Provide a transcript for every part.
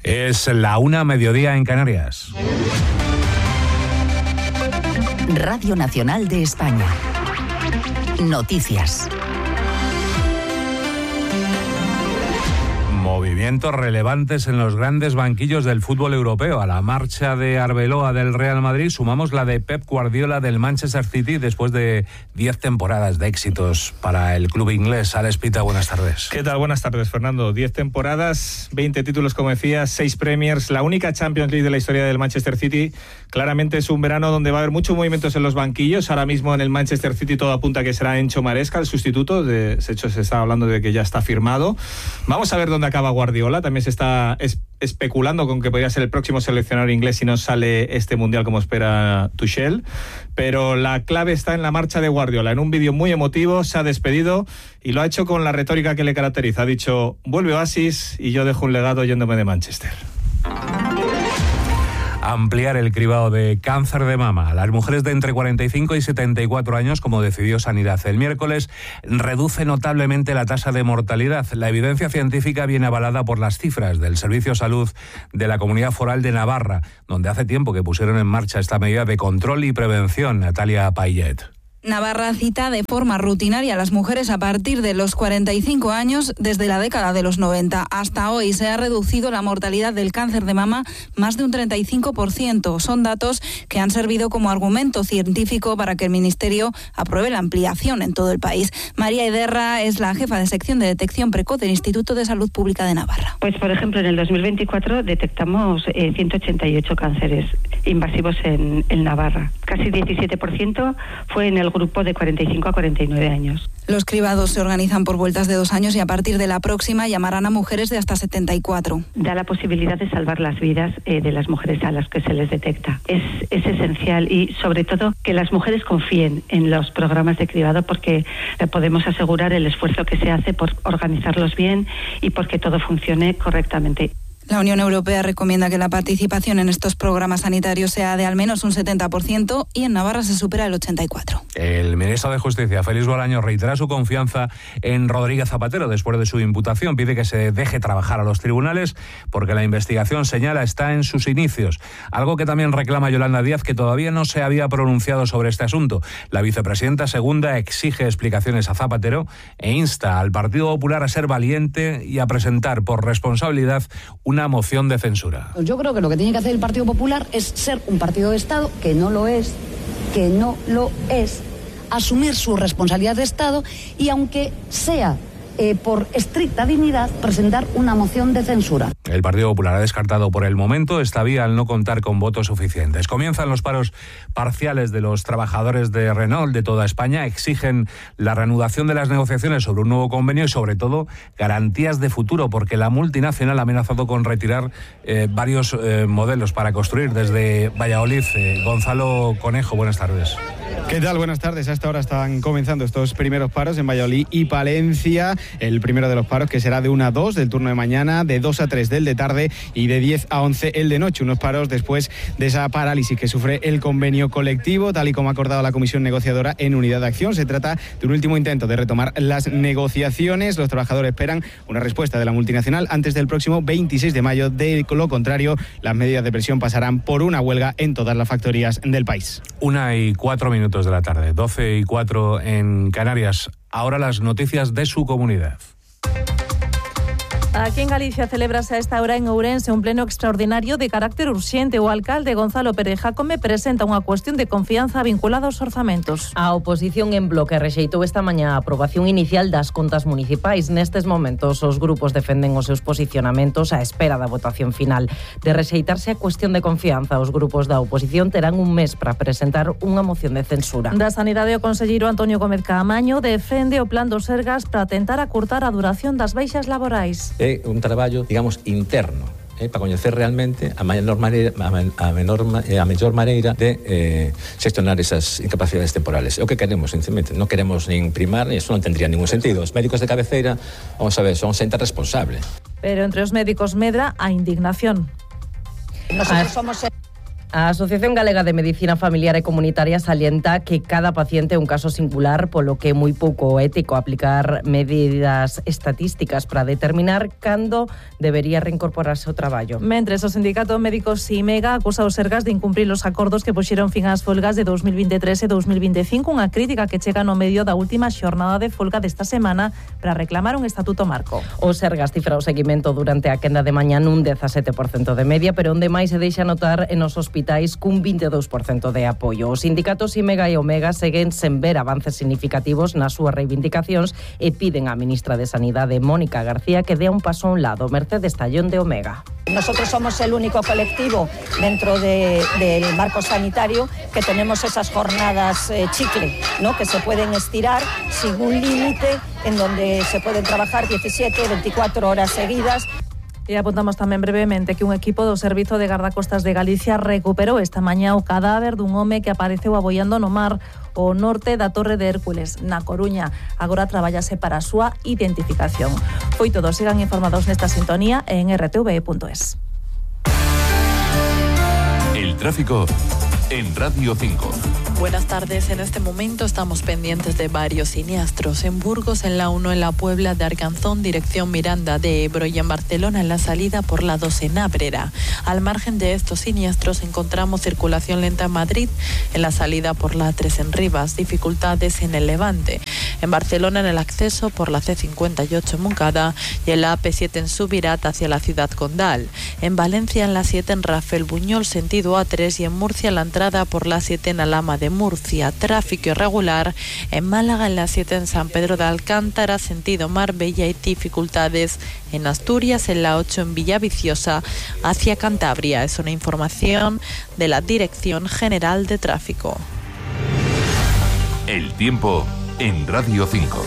Es la 1:00 en Canarias. Radio Nacional de España. Noticias. Movimientos relevantes en los grandes banquillos del fútbol europeo. A la marcha de Arbeloa del Real Madrid sumamos la de Pep Guardiola del Manchester City después de 10 temporadas de éxitos para el club inglés. Alex Pita, buenas tardes. ¿Qué tal? Buenas tardes, Fernando. 10 temporadas, 20 títulos, como decías, 6 Premiers, la única Champions League de la historia del Manchester City. Claramente es un verano donde va a haber muchos movimientos en los banquillos. Ahora mismo en el Manchester City todo apunta a que será Enzo Maresca el sustituto. De hecho, se está hablando de que ya está firmado. Vamos a ver dónde acaba Guardiola. También se está especulando con que podría ser el próximo seleccionador inglés si no sale este mundial como espera Tuchel. Pero la clave está en la marcha de Guardiola. En un vídeo muy emotivo se ha despedido y lo ha hecho con la retórica que le caracteriza. Ha dicho: vuelve Oasis y yo dejo un legado yéndome de Manchester. Ampliar el cribado de cáncer de mama a las mujeres de entre 45 y 74 años, como decidió Sanidad el miércoles, reduce notablemente la tasa de mortalidad. La evidencia científica viene avalada por las cifras del Servicio de Salud de la Comunidad Foral de Navarra, donde hace tiempo que pusieron en marcha esta medida de control y prevención. Natalia Payet. Navarra cita de forma rutinaria a las mujeres a partir de los 45 años desde la década de los 90. Hasta hoy se ha reducido la mortalidad del cáncer de mama más de un 35%. Son datos que han servido como argumento científico para que el Ministerio apruebe la ampliación en todo el país. María Ederra es la jefa de sección de detección precoz del Instituto de Salud Pública de Navarra. Pues, por ejemplo, en el 2024 detectamos 188 cánceres invasivos en Navarra. Casi 17% fue en el grupo de 45 a 49 años. Los cribados se organizan por vueltas de 2 años y a partir de la próxima llamarán a mujeres de hasta 74. Da la posibilidad de salvar las vidas de las mujeres a las que se les detecta. Es esencial y sobre todo que las mujeres confíen en los programas de cribado porque podemos asegurar el esfuerzo que se hace por organizarlos bien y porque todo funcione correctamente. La Unión Europea recomienda que la participación en estos programas sanitarios sea de al menos un 70% y en Navarra se supera el 84%. El ministro de Justicia, Félix Bolaños, reitera su confianza en Rodríguez Zapatero después de su imputación. Pide que se deje trabajar a los tribunales porque la investigación, señala, está en sus inicios. Algo que también reclama Yolanda Díaz, que todavía no se había pronunciado sobre este asunto. La vicepresidenta segunda exige explicaciones a Zapatero e insta al Partido Popular a ser valiente y a presentar por responsabilidad una moción de censura. Yo creo que lo que tiene que hacer el Partido Popular es ser un partido de Estado, que no lo es, asumir su responsabilidad de Estado y, aunque sea por estricta dignidad, presentar una moción de censura. El Partido Popular ha descartado por el momento esta vía al no contar con votos suficientes. Comienzan los paros parciales de los trabajadores de Renault de toda España. Exigen la reanudación de las negociaciones sobre un nuevo convenio y, sobre todo, garantías de futuro, porque la multinacional ha amenazado con retirar varios modelos para construir. Desde Valladolid, Gonzalo Conejo, buenas tardes. ¿Qué tal? Buenas tardes. A esta hora están comenzando estos primeros paros en Valladolid y Palencia. El primero de los paros, que será de 1 a 2 del turno de mañana, de 2 a 3 del de tarde y de 10 a 11 el de noche. Unos paros después de esa parálisis que sufre el convenio colectivo, tal y como ha acordado la comisión negociadora en Unidad de Acción. Se trata de un último intento de retomar las negociaciones. Los trabajadores esperan una respuesta de la multinacional antes del próximo 26 de mayo. De lo contrario, las medidas de presión pasarán por una huelga en todas las factorías del país. 1:04 de la tarde, 12:04 en Canarias. Ahora las noticias de su comunidad. Aquí en Galicia celébrase a esta hora en Ourense un pleno extraordinario de carácter urxente. O alcalde Gonzalo Pérez Jácome presenta unha cuestión de confianza vinculada aos orzamentos. A oposición en bloque rexeitou esta mañá a aprobación inicial das contas municipais. Nestes momentos os grupos defenden os seus posicionamentos á espera da votación final. De rexeitarse a cuestión de confianza, os grupos da oposición terán un mes para presentar unha moción de censura. Da Sanidade, o conselleiro Antonio Gómez Caamaño defende o plan dos Sergas para tentar acurtar a duración das baixas laborais. É un traballo, digamos, interno, para coñecer realmente a mellor maneira de xestionar esas incapacidades temporales. É o que queremos, sinceramente. Non queremos nin primar, e iso non tendría ningún sentido. Os médicos de cabeceira, vamos a ver, son xente responsable. Pero entre os médicos medra a indignación. Nosotros somos A Asociación Galega de Medicina Familiar e Comunitaria salienta que cada paciente é un caso singular, polo que é moi pouco ético aplicar medidas estatísticas para determinar cando debería reincorporarse ao traballo. Mentres, o Sindicato Médico Simega acusa os Sergas de incumprir os acordos que puxeron fin ás folgas de 2023 e 2025, unha crítica que chega no medio da última xornada de folga desta semana para reclamar un estatuto marco. O Sergas cifra o seguimento durante a quenda de mañá nun 17% de media, pero onde máis se deixa notar en os hospitais cun 22% de apoio. Os sindicatos Imega e Omega seguen sen ver avances significativos nas súas reivindicacións e piden á ministra de Sanidade, Mónica García, que dé un paso a un lado. Mercedes Tallón de Omega. Nosotros somos el único colectivo dentro del marco sanitario que tenemos esas jornadas chicle, ¿no? Que se pueden estirar sin un límite, en donde se pueden trabajar 17, 24 horas seguidas. E apuntamos tamén brevemente que un equipo do Servizo de Gardacostas de Galicia recuperou esta mañá o cadáver dun home que apareceu aboiando no mar ao norte da Torre de Hércules, na Coruña. Agora traballase para a súa identificación. Foi todo, sigan informados nesta sintonía en rtve.es. El tráfico en Radio 5. Buenas tardes. En este momento estamos pendientes de varios siniestros. En Burgos, en la 1, en la Puebla de Arganzón, dirección Miranda de Ebro, y en Barcelona, en la salida por la 2 en Ábrera. Al margen de estos siniestros encontramos circulación lenta en Madrid, en la salida por la 3 en Rivas, dificultades en el Levante. En Barcelona, en el acceso por la C58 en Moncada y en la AP7 en Subirat hacia la ciudad condal. En Valencia, en la 7 en Rafael Buñol, sentido A3, y en Murcia, en la entrada por la 7 en Alhama de Murcia. Tráfico irregular en Málaga, en la 7 en San Pedro de Alcántara, sentido Marbella, y dificultades en Asturias, en la 8 en Villaviciosa hacia Cantabria. Es una información de la Dirección General de Tráfico. El tiempo en Radio 5.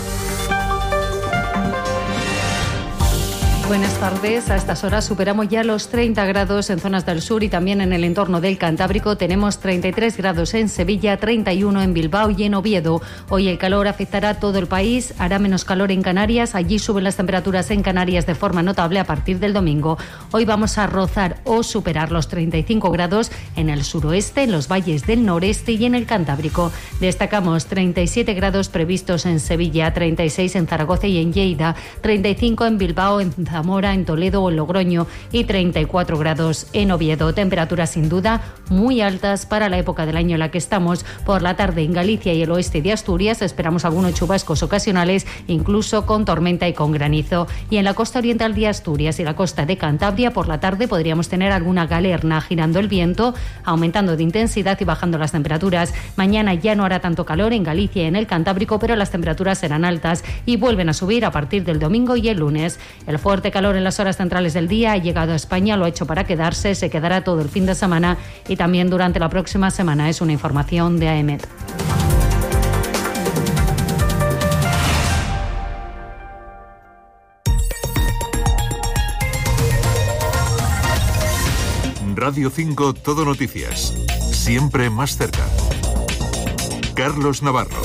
Buenas tardes. A estas horas superamos ya los 30 grados en zonas del sur y también en el entorno del Cantábrico. Tenemos 33 grados en Sevilla, 31 en Bilbao y en Oviedo. Hoy el calor afectará a todo el país. Hará menos calor en Canarias. Allí suben las temperaturas en Canarias de forma notable a partir del domingo. Hoy vamos a rozar o superar los 35 grados en el suroeste, en los valles del noreste y en el Cantábrico. Destacamos 37 grados previstos en Sevilla, 36 en Zaragoza y en Lleida, 35 en Bilbao, en Zamora, en Toledo o en Logroño y 34 grados en Oviedo. Temperaturas sin duda muy altas para la época del año en la que estamos. Por la tarde en Galicia y el oeste de Asturias esperamos algunos chubascos ocasionales, incluso con tormenta y con granizo. Y en la costa oriental de Asturias y la costa de Cantabria por la tarde podríamos tener alguna galerna, girando el viento, aumentando de intensidad y bajando las temperaturas. Mañana ya no hará tanto calor en Galicia y en el Cantábrico, pero las temperaturas serán altas y vuelven a subir a partir del domingo y el lunes. El fuerte calor en las horas centrales del día ha llegado a España, lo ha hecho para quedarse, se quedará todo el fin de semana y también durante la próxima semana. Es una información de AEMET. Radio 5 Todo Noticias. Siempre más cerca. Carlos Navarro.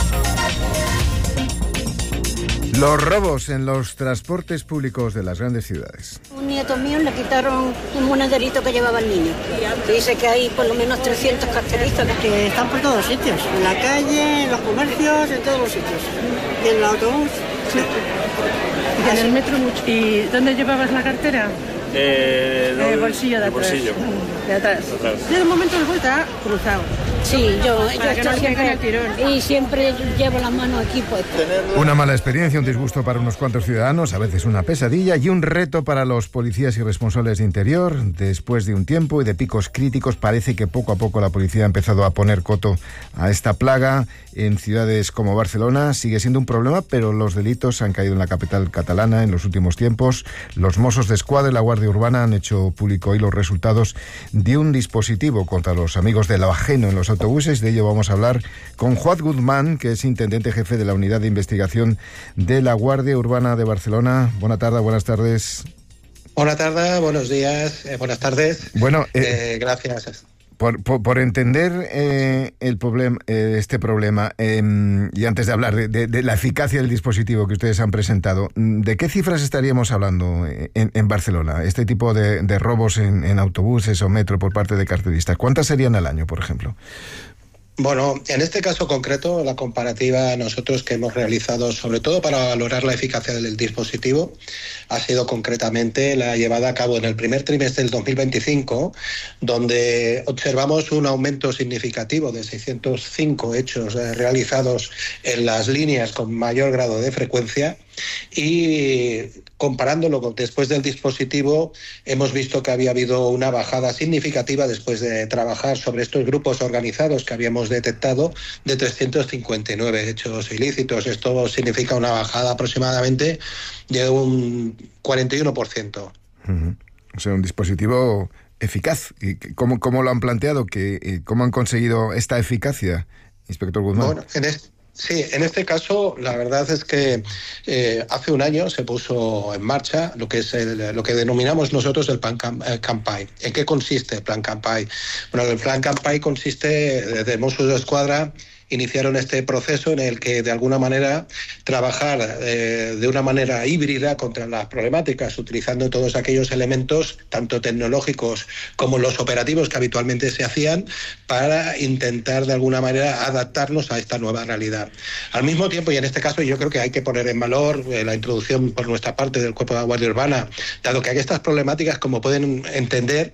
Los robos en los transportes públicos de las grandes ciudades. Un nieto mío le quitaron un monederito que llevaba el niño. Dice que hay por lo menos 300 carteristas que están por todos sitios. En la calle, en los comercios, en todos los sitios. Y en el autobús. Sí. Y en el metro mucho. ¿Y dónde llevabas la cartera? El bolsillo de atrás. De atrás. Yo de momento de vuelta cruzado. Sí, yo estoy siempre, y siempre llevo las manos aquí puestas. Una mala experiencia, un disgusto para unos cuantos ciudadanos, a veces una pesadilla y un reto para los policías y responsables de interior. Después de un tiempo y de picos críticos, parece que poco a poco la policía ha empezado a poner coto a esta plaga. En ciudades como Barcelona sigue siendo un problema, pero los delitos han caído en la capital catalana en los últimos tiempos. Los Mossos d'Esquadra y la Guardia Urbana han hecho público hoy los resultados de un dispositivo contra los amigos de lo ajeno en los autobuses. De ello vamos a hablar con Juan Guzmán, que es intendente jefe de la Unidad de Investigación de la Guardia Urbana de Barcelona. Buenas tardes. Buenas tardes, buenos días, buenas tardes. Bueno, gracias. Por entender este problema, y antes de hablar de la eficacia del dispositivo que ustedes han presentado, ¿de qué cifras estaríamos hablando en Barcelona? Este tipo de robos en autobuses o metro por parte de carteristas, ¿cuántas serían al año, por ejemplo? Bueno, en este caso concreto, la comparativa nosotros que hemos realizado, sobre todo para valorar la eficacia del dispositivo, ha sido concretamente la llevada a cabo en el primer trimestre del 2025, donde observamos un aumento significativo de 605 hechos realizados en las líneas con mayor grado de frecuencia. Y comparándolo después del dispositivo, hemos visto que había habido una bajada significativa después de trabajar sobre estos grupos organizados que habíamos detectado de 359 hechos ilícitos. Esto significa una bajada aproximadamente de un 41%. O sea, un dispositivo eficaz. ¿Y cómo lo han planteado? ¿Cómo han conseguido esta eficacia, inspector Guzmán? Bueno, sí, en este caso la verdad es que hace un año se puso en marcha lo que es lo que denominamos nosotros el Plan Campaign. ¿En qué consiste el Plan Campaign? Bueno, el Plan Campaign consiste de Mossos d'Esquadra. Iniciaron este proceso en el que de alguna manera trabajar de una manera híbrida contra las problemáticas, utilizando todos aquellos elementos, tanto tecnológicos como los operativos que habitualmente se hacían, para intentar de alguna manera adaptarnos a esta nueva realidad. Al mismo tiempo, y en este caso yo creo que hay que poner en valor la introducción por nuestra parte del Cuerpo de Guardia Urbana, dado que estas problemáticas, como pueden entender,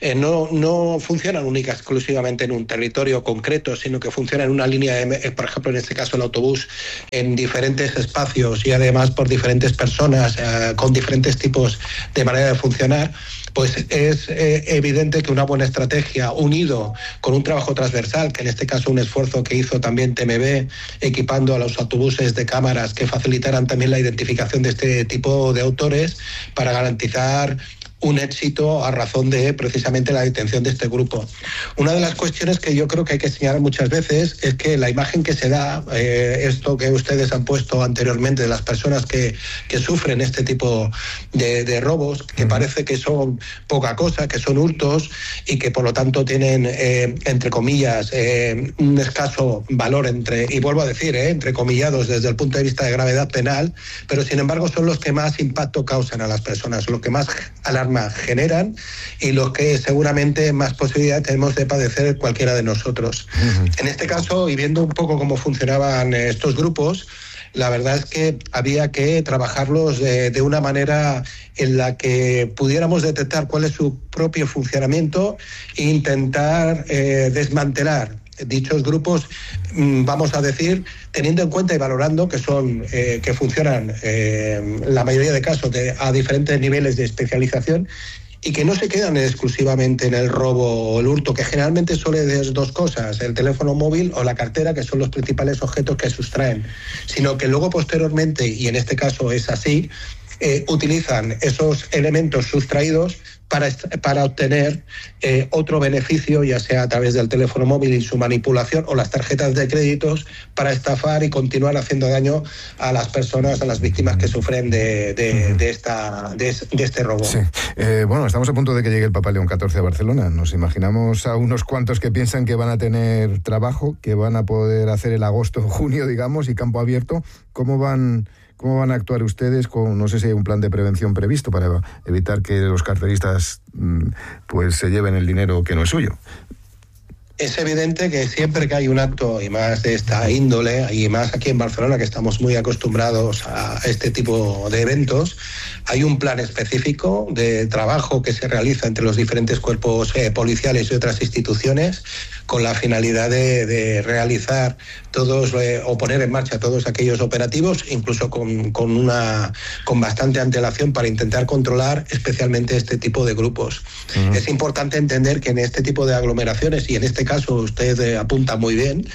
no funcionan única exclusivamente en un territorio concreto, sino que funcionan en una línea, por ejemplo, en este caso el autobús, en diferentes espacios y además por diferentes personas con diferentes tipos de manera de funcionar. Pues es evidente que una buena estrategia, unido con un trabajo transversal, que en este caso un esfuerzo que hizo también TMB, equipando a los autobuses de cámaras que facilitaran también la identificación de este tipo de autores para garantizar un éxito a razón de precisamente la detención de este grupo. Una de las cuestiones que yo creo que hay que señalar muchas veces es que la imagen que se da, esto que ustedes han puesto anteriormente de las personas que sufren este tipo de robos, que parece que son poca cosa, que son hurtos y que por lo tanto tienen, entre comillas, un escaso valor, y vuelvo a decir, entrecomillados desde el punto de vista de gravedad penal, pero sin embargo son los que más impacto causan a las personas, los que más alarma generan y los que seguramente más posibilidad tenemos de padecer cualquiera de nosotros. En este caso, y viendo un poco cómo funcionaban estos grupos, la verdad es que había que trabajarlos de una manera en la que pudiéramos detectar cuál es su propio funcionamiento e intentar desmantelar dichos grupos, vamos a decir, teniendo en cuenta y valorando que que funcionan la mayoría de casos a diferentes niveles de especialización y que no se quedan exclusivamente en el robo o el hurto, que generalmente suele ser dos cosas, el teléfono móvil o la cartera, que son los principales objetos que sustraen, sino que luego posteriormente, y en este caso es así, utilizan esos elementos sustraídos para obtener otro beneficio, ya sea a través del teléfono móvil y su manipulación o las tarjetas de créditos, para estafar y continuar haciendo daño a las personas, a las víctimas que sufren de este robo. Sí. Bueno, estamos a punto de que llegue el Papa León XIV a Barcelona. Nos imaginamos a unos cuantos que piensan que van a tener trabajo, que van a poder hacer el agosto-junio, digamos, y campo abierto. ¿Cómo van a actuar ustedes? No sé si hay un plan de prevención previsto para evitar que los carteristas pues se lleven el dinero que no es suyo. Es evidente que siempre que hay un acto, y más de esta índole, y más aquí en Barcelona, que estamos muy acostumbrados a este tipo de eventos, hay un plan específico de trabajo que se realiza entre los diferentes cuerpos policiales y otras instituciones, con la finalidad de realizar todos o poner en marcha todos aquellos operativos, incluso con bastante antelación, para intentar controlar especialmente este tipo de grupos. Es importante entender que en este tipo de aglomeraciones, y en este caso usted apunta muy bien,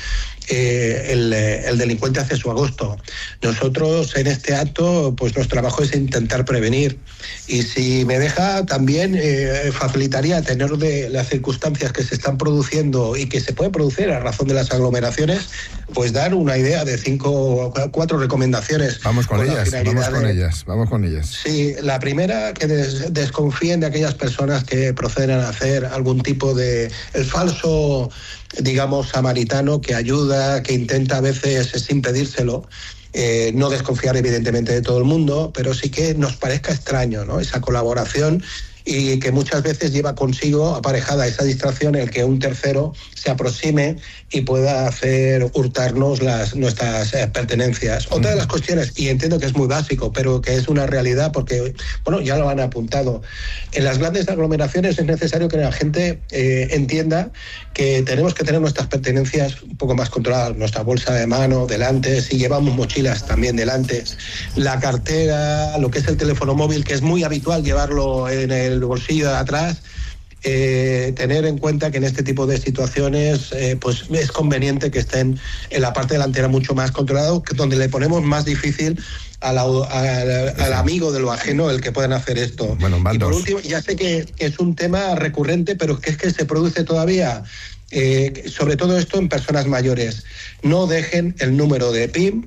el delincuente hace su agosto. Nosotros en este acto, pues nuestro trabajo es intentar prevenir, y si me deja también facilitaría, a tenor de las circunstancias que se están produciendo y que se pueden producir a razón de las aglomeraciones, pues dar una idea de 4 recomendaciones. Vamos con ellas. Sí, la primera, que desconfíen de aquellas personas que proceden a hacer algún tipo de el falso, digamos, samaritano que ayuda, que intenta a veces sin pedírselo. No desconfiar evidentemente de todo el mundo, pero sí que nos parezca extraño, ¿no?, esa colaboración, y que muchas veces lleva consigo aparejada esa distracción, el que un tercero se aproxime y pueda hacer hurtarnos nuestras pertenencias. Otra de las cuestiones, y entiendo que es muy básico, pero que es una realidad porque, bueno, ya lo han apuntado, en las grandes aglomeraciones es necesario que la gente entienda que tenemos que tener nuestras pertenencias un poco más controladas, nuestra bolsa de mano delante, si llevamos mochilas también delante, la cartera, lo que es el teléfono móvil, que es muy habitual llevarlo en el bolsillo de atrás. Tener en cuenta que en este tipo de situaciones pues es conveniente que estén en la parte delantera mucho más controlado, que donde le ponemos más difícil al amigo de lo ajeno el que puedan hacer esto. Bueno, y por último, ya sé que es un tema recurrente, pero es que se produce todavía, sobre todo esto en personas mayores. No dejen el número de PIN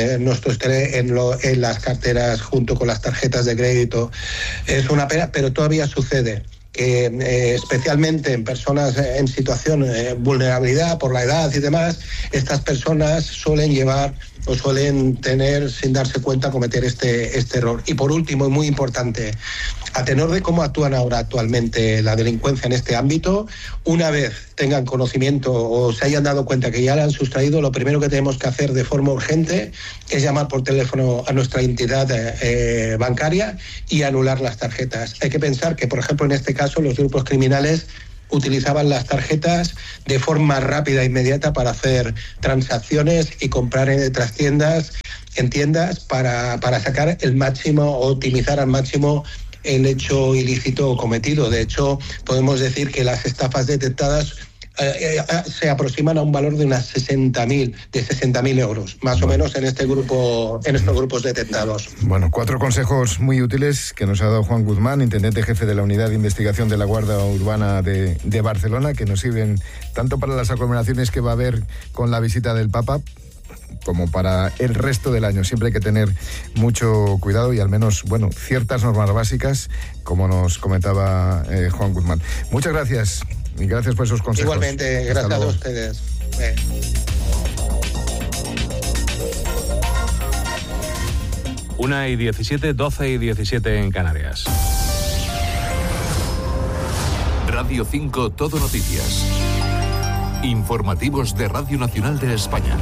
en las carteras junto con las tarjetas de crédito. Es una pena, pero todavía sucede. Especialmente en personas en situación de vulnerabilidad por la edad y demás, estas personas suelen llevar o suelen tener, sin darse cuenta, cometer este error. Y por último, y muy importante, a tenor de cómo actúan ahora actualmente la delincuencia en este ámbito, una vez tengan conocimiento o se hayan dado cuenta que ya la han sustraído, lo primero que tenemos que hacer de forma urgente es llamar por teléfono a nuestra entidad bancaria y anular las tarjetas. Hay que pensar que, por ejemplo, en este caso, los grupos criminales utilizaban las tarjetas de forma rápida e inmediata para hacer transacciones y comprar en tiendas para sacar el máximo o optimizar al máximo el hecho ilícito cometido. De hecho, podemos decir que las estafas detectadas se aproximan a un valor de unas 60.000 euros, más o menos en estos grupos detectados. Bueno, 4 consejos muy útiles que nos ha dado Juan Guzmán, intendente jefe de la Unidad de Investigación de la Guardia Urbana de Barcelona, que nos sirven tanto para las aglomeraciones que va a haber con la visita del Papa, como para el resto del año. Siempre hay que tener mucho cuidado y al menos, bueno, ciertas normas básicas, como nos comentaba Juan Guzmán. Muchas gracias. Y gracias por esos consejos. Igualmente, gracias a ustedes. 1:17, 12:17 en Canarias. Radio 5 Todo Noticias. Informativos de Radio Nacional de España.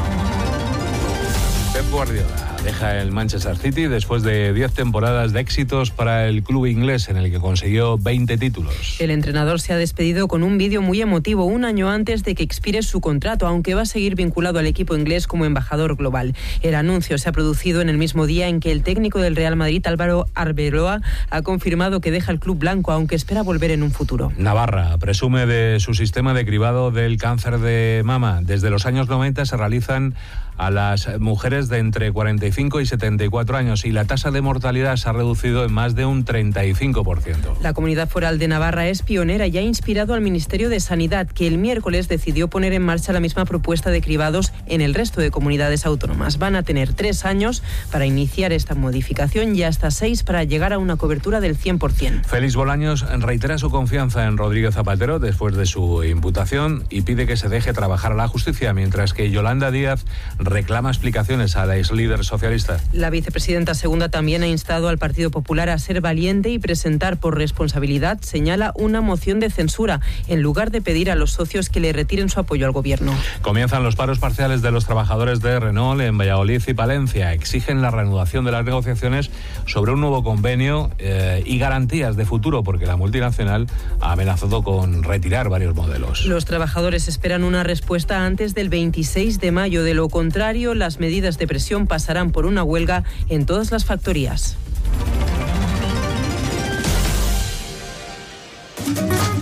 Pep Guardiola deja el Manchester City después de 10 temporadas de éxitos para el club inglés, en el que consiguió 20 títulos. El entrenador se ha despedido con un vídeo muy emotivo un año antes de que expire su contrato, aunque va a seguir vinculado al equipo inglés como embajador global. El anuncio se ha producido en el mismo día en que el técnico del Real Madrid, Álvaro Arbeloa, ha confirmado que deja el club blanco, aunque espera volver en un futuro. Navarra presume de su sistema de cribado del cáncer de mama. Desde los años 90 se realizan a las mujeres de entre 45 y 74 años y la tasa de mortalidad se ha reducido en más de un 35%. La Comunidad Foral de Navarra es pionera y ha inspirado al Ministerio de Sanidad, que el miércoles decidió poner en marcha la misma propuesta de cribados en el resto de comunidades autónomas. Van a tener 3 años para iniciar esta modificación y hasta 6 para llegar a una cobertura del 100%. Félix Bolaños reitera su confianza en Rodríguez Zapatero después de su imputación y pide que se deje trabajar a la justicia, mientras que Yolanda Díaz reclama explicaciones a la ex líder socialista. La vicepresidenta segunda también ha instado al Partido Popular a ser valiente y presentar por responsabilidad, señala, una moción de censura, en lugar de pedir a los socios que le retiren su apoyo al gobierno. Comienzan los paros parciales de los trabajadores de Renault en Valladolid y Palencia. Exigen la reanudación de las negociaciones sobre un nuevo convenio y garantías de futuro, porque la multinacional ha amenazado con retirar varios modelos. Los trabajadores esperan una respuesta antes del 26 de mayo. De lo contrario, las medidas de presión pasarán por una huelga en todas las factorías.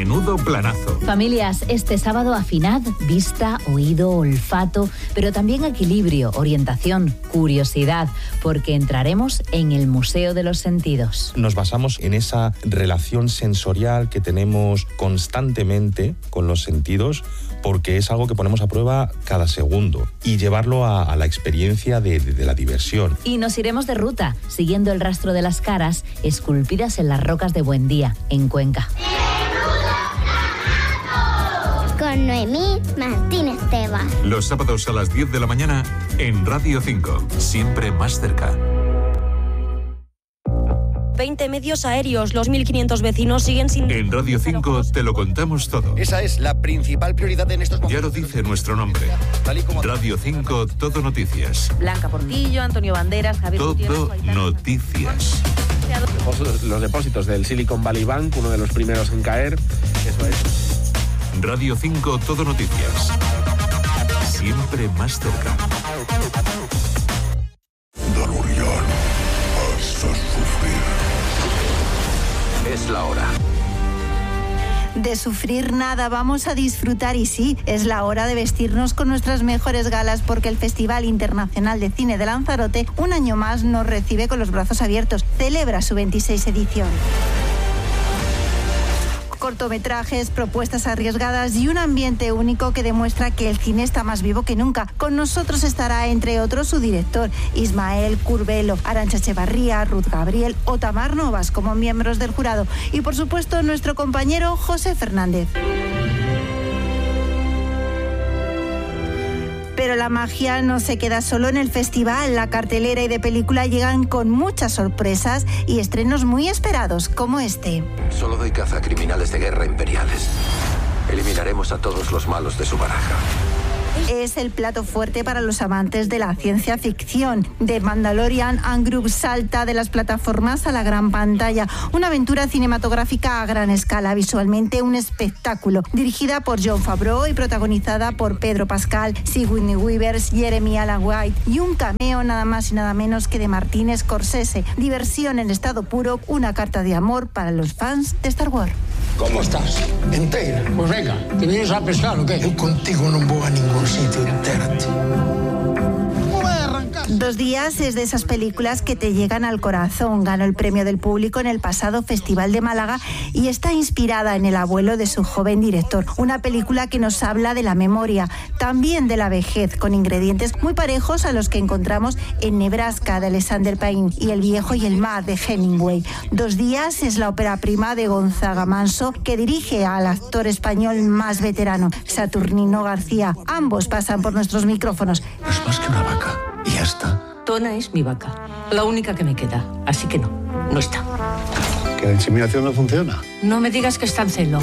Menudo planazo. Familias, este sábado afinad vista, oído, olfato, pero también equilibrio, orientación, curiosidad, porque entraremos en el Museo de los Sentidos. Nos basamos en esa relación sensorial que tenemos constantemente con los sentidos, porque es algo que ponemos a prueba cada segundo, y llevarlo a la experiencia de la diversión. Y nos iremos de ruta, siguiendo el rastro de las caras esculpidas en las rocas de Buendía, en Cuenca. Con Noemí Martínez Teba. Los sábados a las 10 de la mañana en Radio 5, siempre más cerca. 20 medios aéreos, los 1.500 vecinos siguen sin... En Radio 5 te lo contamos todo. Esa es la principal prioridad en estos momentos. Ya lo dice nuestro nombre. Radio 5, Todo Noticias. Blanca Portillo, Antonio Banderas, Javier Todo Noticias. Los depósitos del Silicon Valley Bank, uno de los primeros en caer. Eso es. Radio 5, Todo Noticias. Siempre más cerca. Don Urión, hasta sufrir. Es la hora. De sufrir nada, vamos a disfrutar, y sí, es la hora de vestirnos con nuestras mejores galas, porque el Festival Internacional de Cine de Lanzarote un año más nos recibe con los brazos abiertos. Celebra su 26 edición. Cortometrajes, propuestas arriesgadas y un ambiente único que demuestra que el cine está más vivo que nunca. Con nosotros estará, entre otros, su director, Ismael Curbelo, Arantxa Echevarría, Ruth Gabriel o Tamar Novas como miembros del jurado. Y, por supuesto, nuestro compañero José Fernández. Pero la magia no se queda solo en el festival. La cartelera y de película llegan con muchas sorpresas y estrenos muy esperados, como este. Solo doy caza a criminales de guerra imperiales. Eliminaremos a todos los malos de su baraja. Es el plato fuerte para los amantes de la ciencia ficción. The Mandalorian and Group salta de las plataformas a la gran pantalla. Una aventura cinematográfica a gran escala, visualmente un espectáculo. Dirigida por Jon Favreau y protagonizada por Pedro Pascal, Sigourney Weaver, Jeremy Allen White y un cameo nada más y nada menos que de Martin Scorsese. Diversión en estado puro, una carta de amor para los fans de Star Wars. ¿Cómo estás? Entera. Pues venga, ¿te vienes a pescar o qué? Yo contigo no voy a ningún sitio, entérate. 2 días es de esas películas que te llegan al corazón. Ganó el premio del público en el pasado Festival de Málaga y está inspirada en el abuelo de su joven director. Una película que nos habla de la memoria, también de la vejez, con ingredientes muy parejos a los que encontramos en Nebraska de Alexander Payne y El viejo y el mar de Hemingway. 2 días es la ópera prima de Gonzaga Manso, que dirige al actor español más veterano, Saturnino García. Ambos pasan por nuestros micrófonos. No es más que una vaca. Y ya está. Tona es mi vaca, la única que me queda, así que no está. ¿Que la inseminación no funciona? No me digas que está en celo.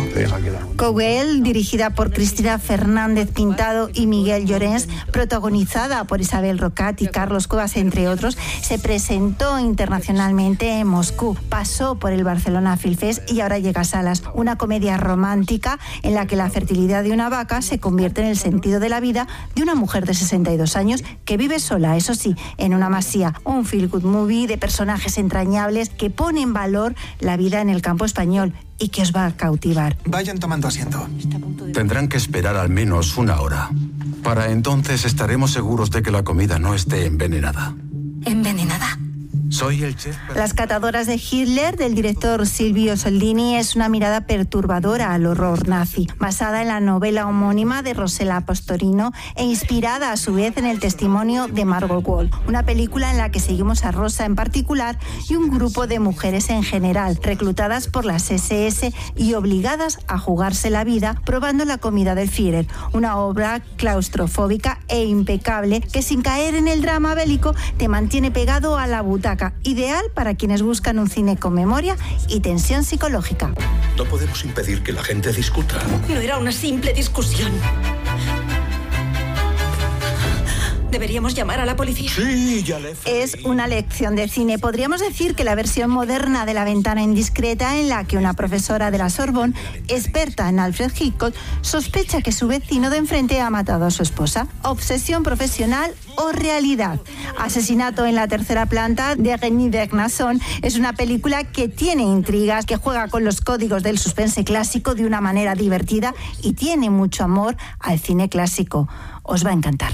Cowell, dirigida por Cristina Fernández Pintado y Miguel Llorens, protagonizada por Isabel Rocat y Carlos Cuevas, entre otros, se presentó internacionalmente en Moscú, pasó por el Barcelona Film Fest y ahora llega a salas. Una comedia romántica en la que la fertilidad de una vaca se convierte en el sentido de la vida de una mujer de 62 años que vive sola, eso sí, en una masía. Un feel good movie de personajes entrañables que pone en valor la vida en el campo español y que os va a cautivar. Vayan tomando asiento. Tendrán que esperar al menos 1 hora. Para entonces estaremos seguros de que la comida no esté envenenada. ¿Envenenada? Soy el chef. Las catadoras de Hitler, del director Silvio Soldini, es una mirada perturbadora al horror nazi, basada en la novela homónima de Rossella Pastorino e inspirada a su vez en el testimonio de Margot Wall. Una película en la que seguimos a Rosa en particular y un grupo de mujeres en general, reclutadas por las SS y obligadas a jugarse la vida probando la comida del Führer. Una obra claustrofóbica e impecable que, sin caer en el drama bélico, te mantiene pegado a la butaca. Ideal para quienes buscan un cine con memoria y tensión psicológica. No podemos impedir que la gente discuta. No era una simple discusión. ¿Deberíamos llamar a la policía? Sí, ya le... Es una lección de cine. Podríamos decir que la versión moderna de La ventana indiscreta, en la que una profesora de la Sorbonne, experta en Alfred Hitchcock, sospecha que su vecino de enfrente ha matado a su esposa. Obsesión profesional o realidad. Asesinato en la tercera planta, de René Vernasson, es una película que tiene intrigas, que juega con los códigos del suspense clásico de una manera divertida y tiene mucho amor al cine clásico. Os va a encantar.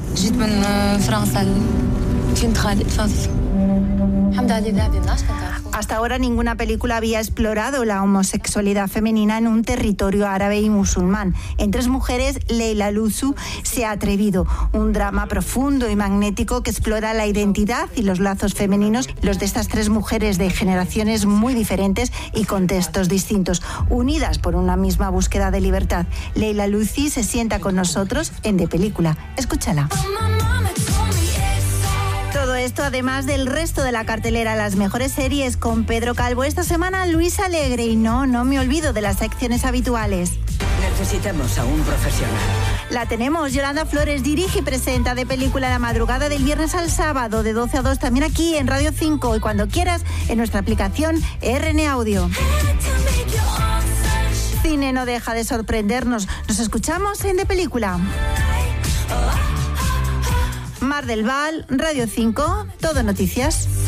Hasta ahora ninguna película había explorado la homosexualidad femenina en un territorio árabe y musulmán. En Tres mujeres, Leila Luzu se ha atrevido. Un drama profundo y magnético que explora la identidad y los lazos femeninos, los de estas tres mujeres de generaciones muy diferentes y contextos distintos, unidas por una misma búsqueda de libertad. Leila Luzu se sienta con nosotros en De Película. Escúchala. Todo esto además del resto de la cartelera, las mejores series con Pedro Calvo. Esta semana Luis Alegre y no me olvido de las secciones habituales. Necesitamos a un profesional. La tenemos. Yolanda Flores dirige y presenta De Película la madrugada del viernes al sábado de 12 a 2, también aquí en Radio 5 y cuando quieras en nuestra aplicación RN Audio. Cine no deja de sorprendernos. Nos escuchamos en De Película. Mar del Val, Radio 5, Todo Noticias.